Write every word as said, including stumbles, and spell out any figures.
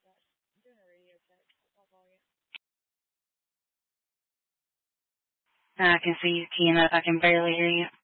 I can see you keying up. I can barely hear you.